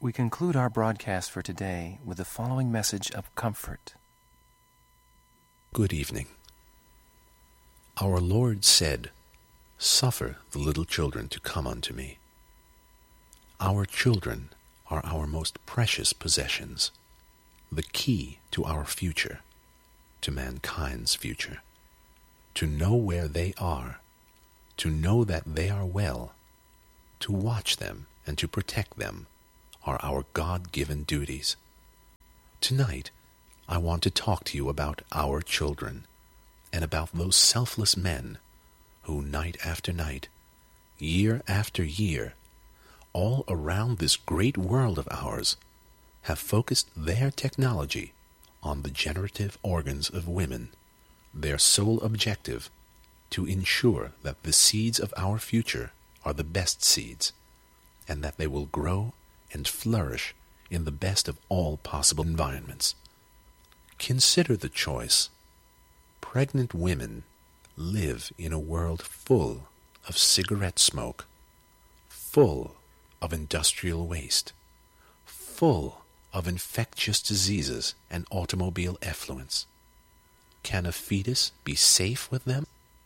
We conclude our broadcast for today with the following message of comfort. Good evening. Our Lord said, "Suffer the little children to come unto me." Our children are our most precious possessions, the key to our future, to mankind's future. To know where they are, to know that they are well, to watch them and to protect them are our God-given duties. Tonight, I want to talk to you about our children and about those selfless men who night after night, year after year, all around this great world of ours, have focused their technology on the generative organs of women, their sole objective to ensure that the seeds of our future are the best seeds, and that they will grow and flourish in the best of all possible environments. Consider the choice. Pregnant women live in a world full of cigarette smoke, full of industrial waste, full of infectious diseases and automobile effluents. Can a fetus be safe with them?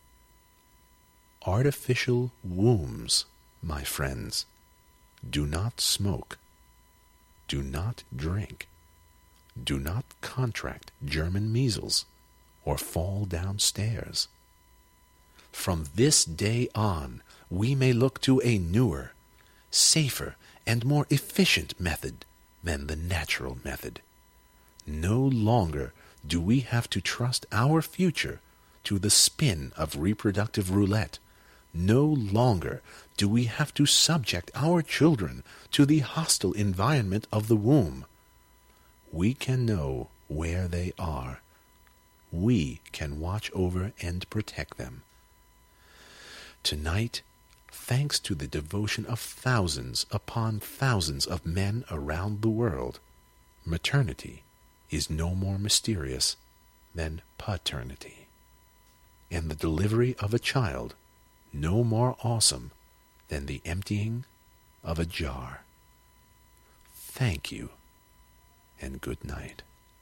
Artificial wombs, my friends, do not smoke, do not drink, do not contract German measles or fall downstairs. From this day on, we may look to a newer, safer, and more efficient method than the natural method. No longer do we have to trust our future to the spin of reproductive roulette. No longer do we have to subject our children to the hostile environment of the womb. We can know where they are. We can watch over and protect them. Tonight, thanks to the devotion of thousands upon thousands of men around the world, maternity is no more mysterious than paternity, and the delivery of a child no more awesome than the emptying of a jar. Thank you, and good night.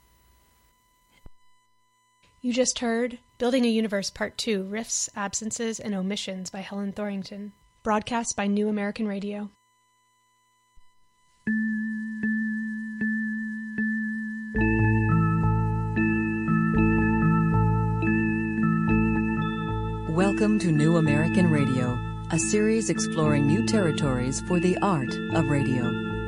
You just heard Building a Universe Part 2, Riffs, Absences, and Omissions by Helen Thorington, broadcast by New American Radio. Welcome to New American Radio, a series exploring new territories for the art of radio.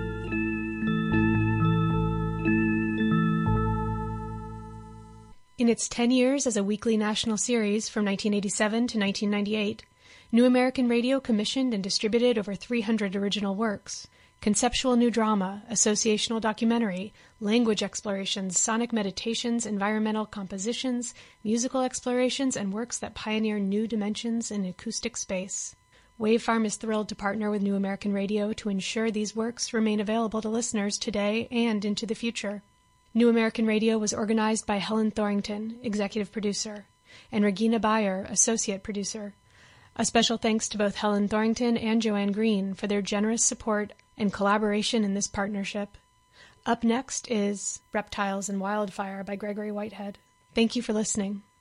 In its 10 years as a weekly national series from 1987 to 1998, New American Radio commissioned and distributed over 300 original works. Conceptual new drama, associational documentary, language explorations, sonic meditations, environmental compositions, musical explorations, and works that pioneer new dimensions in acoustic space. Wavefarm is thrilled to partner with New American Radio to ensure these works remain available to listeners today and into the future. New American Radio was organized by Helen Thorington, executive producer, and Regina Bayer, associate producer. A special thanks to both Helen Thorington and Joanne Green for their generous support and collaboration in this partnership. Up next is Reptiles and Wildfire by Gregory Whitehead. Thank you for listening.